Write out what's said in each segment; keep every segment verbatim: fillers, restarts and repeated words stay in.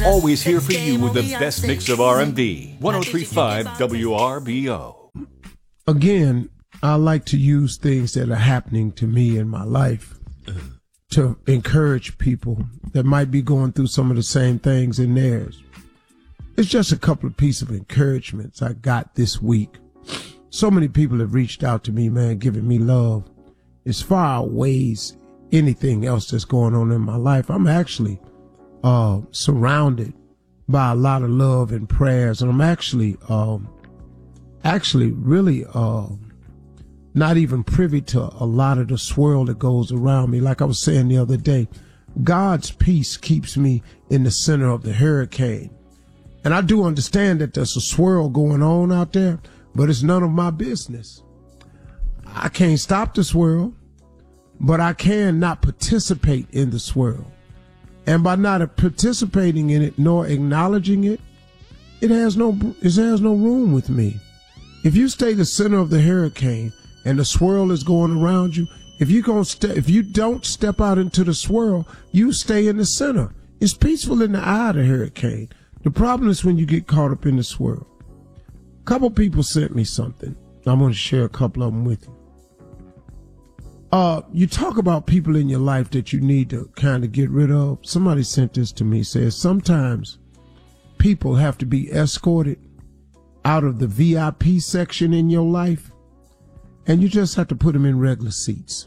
Always here for you with the best mix of R and B. one oh three point five W R B O. Again, I like to use things that are happening to me in my life to encourage people that might be going through some of the same things in theirs. It's just a couple of pieces of encouragements I got this week. So many people have reached out to me, man, giving me love. As far outweighs anything else that's going on in my life. I'm actually uh, surrounded by a lot of love and prayers, and I'm actually, um, actually really uh, not even privy to a lot of the swirl that goes around me. Like I was saying the other day, God's peace keeps me in the center of the hurricane. And I do understand that there's a swirl going on out there, but it's none of my business. I can't stop the swirl, but I can not participate in the swirl. And by not participating in it nor acknowledging it, it has no it has no room with me. If you stay the center of the hurricane and the swirl is going around you, if you gonna ste- if you don't step out into the swirl, you stay in the center. It's peaceful in the eye of the hurricane. The problem is when you get caught up in the swirl. A couple people sent me something. I'm going to share a couple of them with you. Uh, you talk about people in your life that you need to kind of get rid of. Somebody sent this to me, says sometimes people have to be escorted out of the V I P section in your life, and you just have to put them in regular seats.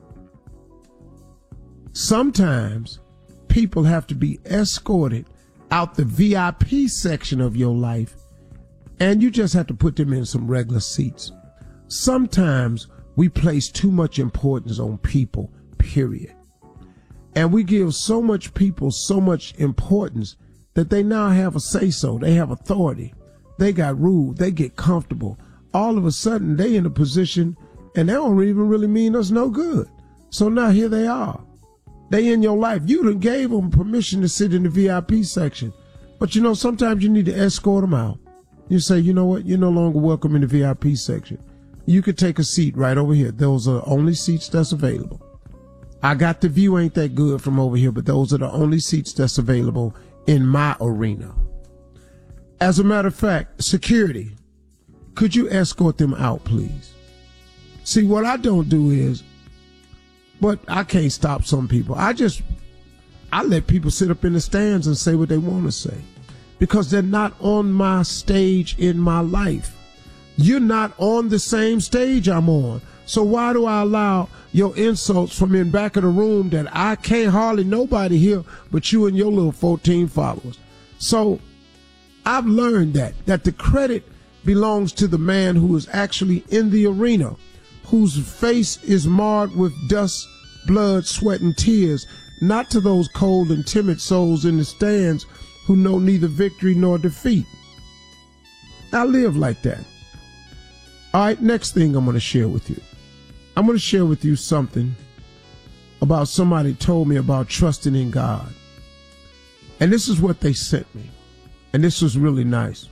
Sometimes people have to be escorted out the V I P section of your life, and you just have to put them in some regular seats. Sometimes we place too much importance on people, period. And we give so much people so much importance that they now have a say-so. They have authority. They got rule. They get comfortable. All of a sudden, they in a position, and they don't even really mean us no good. So now here they are. They in your life. You done gave them permission to sit in the V I P section. But you know, sometimes you need to escort them out. You say, you know what? You're no longer welcome in the V I P section. You could take a seat right over here. Those are the only seats that's available. I got the view ain't that good from over here, but those are the only seats that's available in my arena. As a matter of fact, security, could you escort them out, please? See, what I don't do is, but I can't stop some people. I just, I let people sit up in the stands and say what they want to say because they're not on my stage in my life. You're not on the same stage I'm on. So why do I allow your insults from in back of the room that I can't hardly nobody hear but you and your little fourteen followers? So I've learned that, that the credit belongs to the man who is actually in the arena, whose face is marred with dust, blood, sweat, and tears, not to those cold and timid souls in the stands who know neither victory nor defeat. I live like that. All right, next thing I'm going to share with you. I'm going to share with you something about somebody told me about trusting in God. And this is what they sent me. And this was really nice.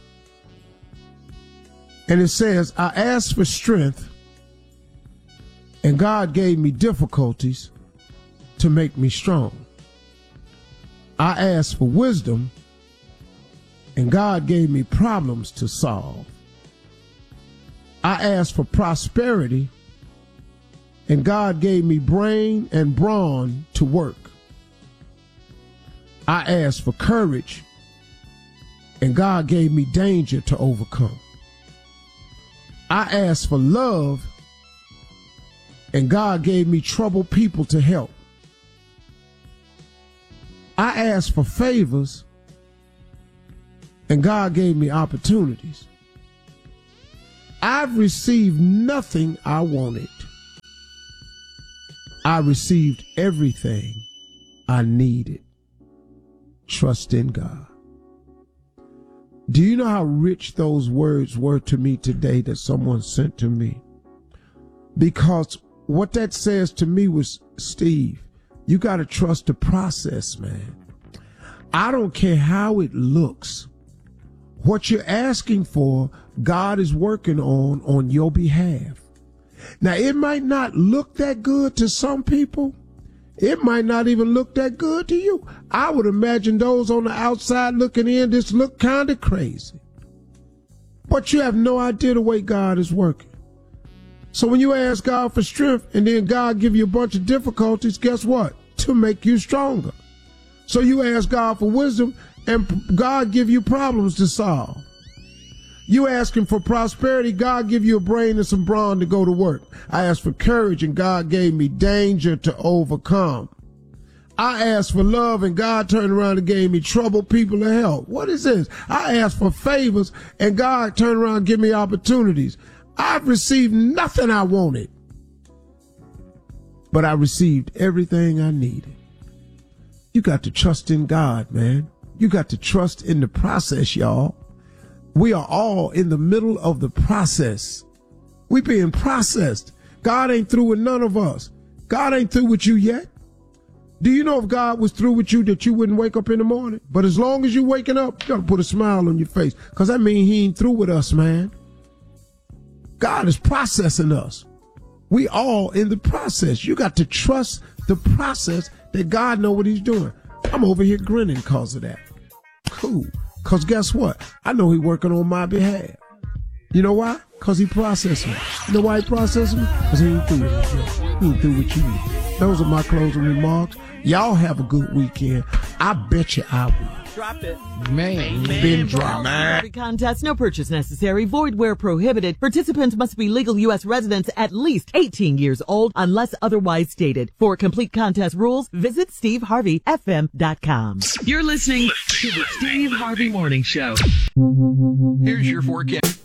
And it says, I asked for strength, and God gave me difficulties to make me strong. I asked for wisdom, and God gave me problems to solve. I asked for prosperity, and God gave me brain and brawn to work. I asked for courage, and God gave me danger to overcome. I asked for love, and God gave me troubled people to help. I asked for favors, and God gave me opportunities. I've received nothing I wanted. I received everything I needed. Trust in God. Do you know how rich those words were to me today that someone sent to me? Because what that says to me was, Steve, you got to trust the process, man. I don't care how it looks. What you're asking for, God is working on on your behalf. Now, it might not look that good to some people. it might not even look that good to you. I would imagine those on the outside looking in, this look kind of crazy. But you have no idea the way God is working. So when you ask God for strength and then God give you a bunch of difficulties, guess what? To make you stronger. So you ask God for wisdom and God give you problems to solve. You ask him for prosperity, God give you a brain and some brawn to go to work. I asked for courage and God gave me danger to overcome. I asked for love and God turned around and gave me troubled people to help. What is this? I asked for favors and God turned around and gave me opportunities. I've received nothing I wanted, but I received everything I needed. You got to trust in God, man. You got to trust in the process, y'all. We are all in the middle of the process. We being processed. God ain't through with none of us. God ain't through with you yet. Do you know if God was through with you that you wouldn't wake up in the morning? But as long as you're waking up, you got to put a smile on your face because that means he ain't through with us, man. God is processing us. We all in the process. You got to trust the process that God know what he's doing. I'm over here grinning because of that. Cool. Because guess what? I know he's working on my behalf. You know why? Because he processed me. You know why he processed me? Because he ain't through with you. He ain't through with you. Those are my closing remarks. Y'all have a good weekend. I bet you I will. Drop it. Man, been dropped. Every contest, no purchase necessary, void where prohibited. Participants must be legal U S residents at least eighteen years old unless otherwise stated. For complete contest rules, visit steve harvey f m dot com. You're listening to the Steve Harvey Morning Show. Here's your forecast.